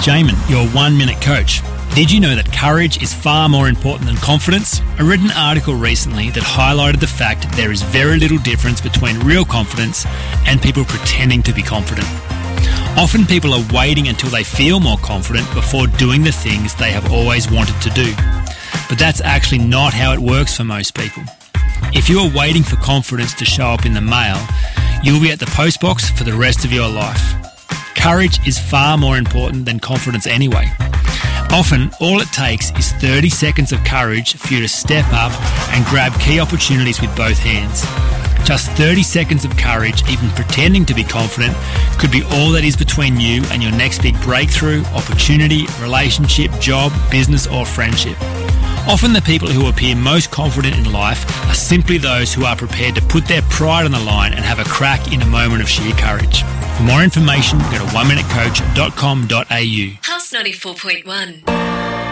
Jamin, your 1 Minute Coach. Did you know that courage is far more important than confidence? I read an article recently that highlighted the fact that there is very little difference between real confidence and people pretending to be confident. Often people are waiting until they feel more confident before doing the things they have always wanted to do. But that's actually not how it works for most people. If you are waiting for confidence to show up in the mail, you'll be at the postbox for the rest of your life. Courage is far more important than confidence anyway. Often, all it takes is 30 seconds of courage for you to step up and grab key opportunities with both hands. Just 30 seconds of courage, even pretending to be confident, could be all that is between you and your next big breakthrough, opportunity, relationship, job, business, or friendship. Often the people who appear most confident in life are simply those who are prepared to put their pride on the line and have a crack in a moment of sheer courage. For more information, go to oneminutecoach.com.au. Pulse 94.1.